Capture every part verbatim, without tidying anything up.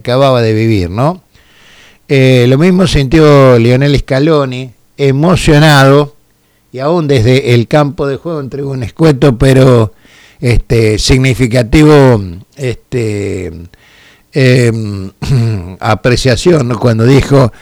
acababa de vivir, ¿no? Eh, lo mismo sintió Lionel Scaloni, emocionado, y aún desde el campo de juego entregó un escueto pero este significativo este eh, apreciación, ¿no? Cuando dijo,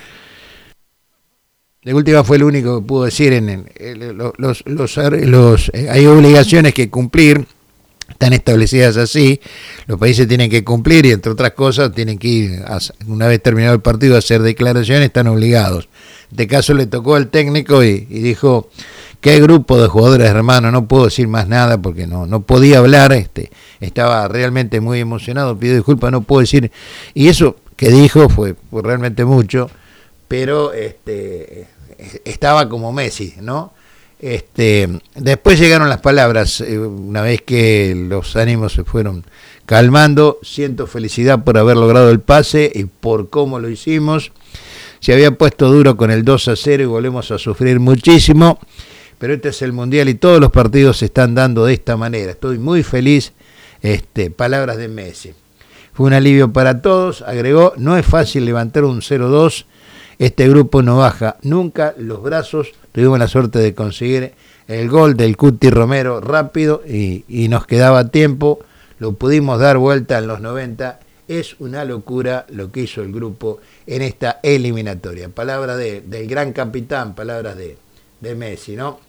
de última fue el único que pudo decir, en, en, en los, los, los, los eh, hay obligaciones que cumplir, están establecidas así, los países tienen que cumplir y entre otras cosas tienen que ir, a, una vez terminado el partido, a hacer declaraciones, están obligados. En este caso le tocó al técnico y, y dijo, qué grupo de jugadores, hermano, no puedo decir más nada porque no, no podía hablar, este, estaba realmente muy emocionado, pido disculpas, no puedo decir, y eso que dijo fue, fue realmente mucho, pero este, estaba como Messi, ¿no? Este, después llegaron las palabras, eh, una vez que los ánimos se fueron calmando, siento felicidad por haber logrado el pase y por cómo lo hicimos, se había puesto duro con el dos a cero y volvemos a sufrir muchísimo, pero este es el Mundial y todos los partidos se están dando de esta manera, estoy muy feliz, este, palabras de Messi, fue un alivio para todos, agregó, no es fácil levantar un cero dos, este grupo no baja nunca los brazos, tuvimos la suerte de conseguir el gol del Cuti Romero rápido y, y nos quedaba tiempo, lo pudimos dar vuelta en los noventa, es una locura lo que hizo el grupo en esta eliminatoria. Palabras de, del gran capitán, palabras de, de Messi, ¿no?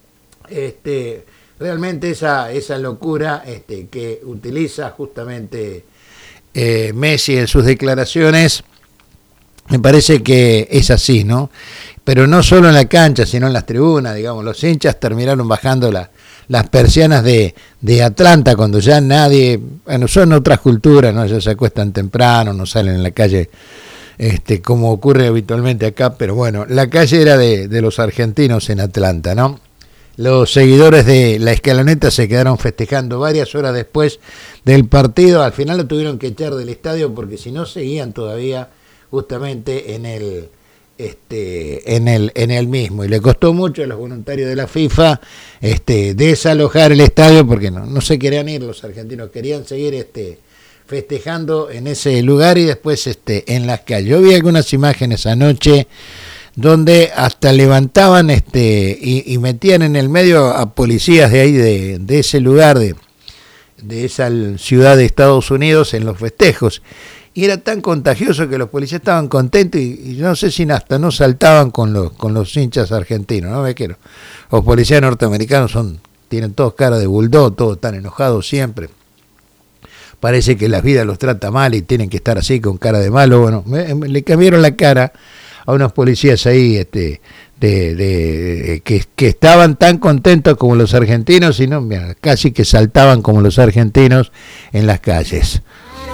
Este, realmente esa, esa locura este, que utiliza justamente eh, Messi en sus declaraciones, me parece que es así, ¿no? Pero no solo en la cancha, sino en las tribunas, digamos, los hinchas terminaron bajando la, las persianas de, de Atlanta cuando ya nadie, bueno, son otras culturas, ¿no? Ya se acuestan temprano, no salen en la calle este, como ocurre habitualmente acá, pero bueno, la calle era de, de los argentinos en Atlanta, ¿no? Los seguidores de la Escaloneta se quedaron festejando varias horas después del partido, al final lo tuvieron que echar del estadio porque si no seguían todavía justamente en el este en el en el mismo y le costó mucho a los voluntarios de la FIFA este desalojar el estadio porque no, no se querían ir los argentinos, querían seguir este festejando en ese lugar y después este en las calles. Yo vi algunas imágenes anoche donde hasta levantaban este y, y metían en el medio a policías de ahí de, de ese lugar de, de esa ciudad de Estados Unidos en los festejos. Y era tan contagioso que los policías estaban contentos y, y no sé si hasta no saltaban con los con los hinchas argentinos, ¿no? Ve que los, los policías norteamericanos son tienen todos cara de bulldog, todos están enojados siempre. Parece que la vida los trata mal y tienen que estar así con cara de malo. Bueno, me, me, le cambiaron la cara a unos policías ahí este de, de, de que, que estaban tan contentos como los argentinos y no, mira, casi que saltaban como los argentinos en las calles.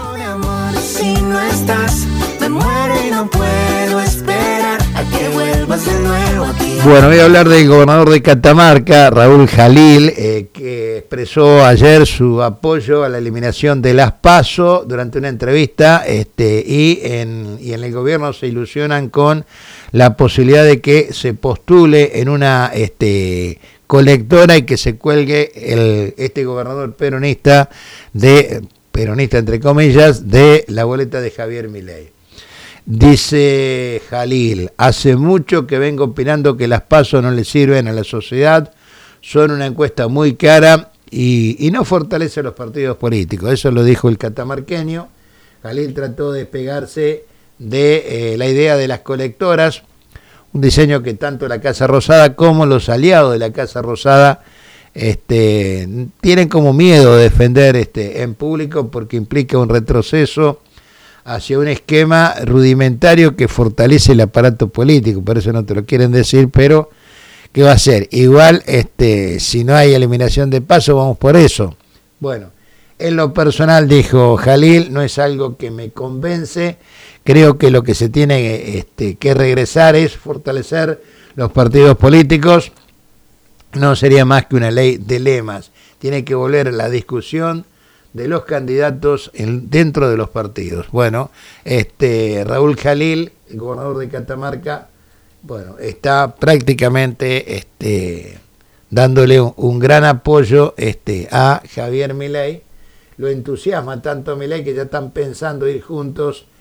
Si no estás, me muero y no puedo esperar a que vuelvas de nuevo aquí. Bueno, voy a hablar del gobernador de Catamarca, Raúl Jalil, eh, que expresó ayer su apoyo a la eliminación de las PASO durante una entrevista este, y, en, y en el gobierno se ilusionan con la posibilidad de que se postule en una este, colectora y que se cuelgue el, este gobernador peronista de... peronista entre comillas, de la boleta de Javier Milei. Dice Jalil, hace mucho que vengo opinando que las PASO no le sirven a la sociedad, son una encuesta muy cara y, y no fortalece a los partidos políticos. Eso lo dijo el catamarqueño. Jalil trató de despegarse de eh, la idea de las colectoras, un diseño que tanto la Casa Rosada como los aliados de la Casa Rosada Este, tienen como miedo de defender este, en público porque implica un retroceso hacia un esquema rudimentario que fortalece el aparato político, por eso no te lo quieren decir, pero ¿qué va a ser? Igual, este, si no hay eliminación de PASO, vamos por eso. Bueno, en lo personal, dijo Jalil, no es algo que me convence, creo que lo que se tiene este, que regresar es fortalecer los partidos políticos. No sería más que una ley de lemas. Tiene que volver la discusión de los candidatos en, dentro de los partidos. Bueno, este Raúl Jalil, el gobernador de Catamarca, bueno, está prácticamente este, dándole un, un gran apoyo este, a Javier Milei. Lo entusiasma tanto a Milei que ya están pensando ir juntos